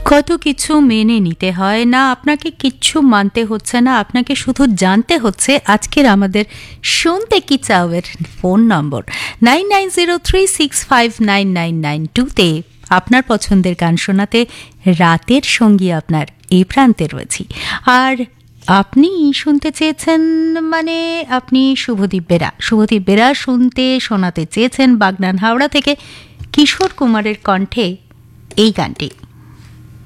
কত কিছু মেনে নিতে হয় না, আপনাকে কিচ্ছু মানতে হচ্ছে না, আপনাকে শুধু জানতে হচ্ছে আজকের আমাদের শুনতে কি চাওয়ের ফোন নম্বর 9903659992 আপনার পছন্দের গান শোনাতে রাতের সঙ্গী আপনার এই প্রান্তে রয়েছি। আর আপনি শুনতে চেয়েছেন, মানে আপনি শুভদীপ বেরা শোনাতে চেয়েছেন বাগনান হাওড়া থেকে কিশোর কুমারের কণ্ঠে এই গানটি।